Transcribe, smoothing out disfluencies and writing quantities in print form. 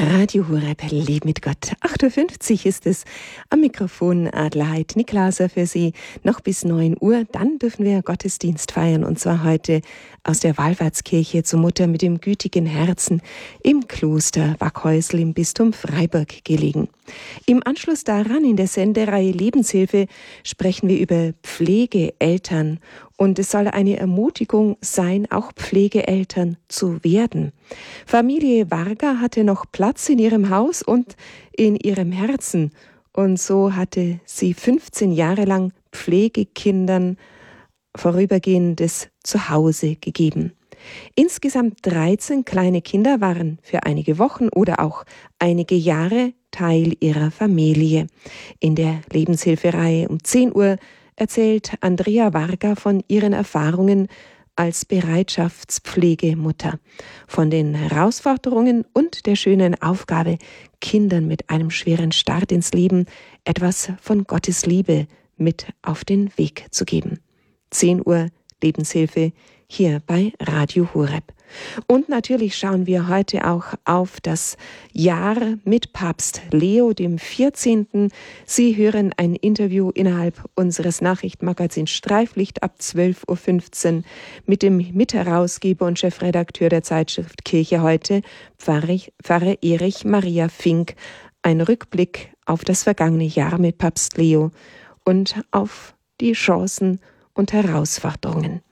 Radio Horeb, Leben mit Gott. 8.50 Uhr ist es. Am Mikrofon Adelheid Niklauser für Sie. Noch bis 9 Uhr. Dann dürfen wir Gottesdienst feiern. Und zwar heute aus der Wallfahrtskirche zur Mutter mit dem gütigen Herzen im Kloster Wackhäusl im Bistum Freiburg gelegen. Im Anschluss daran in der Sendereihe Lebenshilfe sprechen wir über Pflegeeltern. Und es soll eine Ermutigung sein, auch Pflegeeltern zu werden. Familie Varga hatte noch Platz in ihrem Haus und in ihrem Herzen. Und so hatte sie 15 Jahre lang Pflegekindern vorübergehendes Zuhause gegeben. Insgesamt 13 kleine Kinder waren für einige Wochen oder auch einige Jahre Teil ihrer Familie. In der Lebenshilfereihe um 10 Uhr erzählt Andrea Varga von ihren Erfahrungen als Bereitschaftspflegemutter, von den Herausforderungen und der schönen Aufgabe, Kindern mit einem schweren Start ins Leben etwas von Gottes Liebe mit auf den Weg zu geben. 10 Uhr Lebenshilfe hier bei Radio Horeb. Und natürlich schauen wir heute auch auf das Jahr mit Papst Leo dem 14. Sie hören ein Interview innerhalb unseres Nachrichtenmagazins Streiflicht ab 12.15 Uhr mit dem Mitherausgeber und Chefredakteur der Zeitschrift Kirche heute, Pfarrer Erich Maria Fink. Ein Rückblick auf das vergangene Jahr mit Papst Leo und auf die Chancen und Herausforderungen.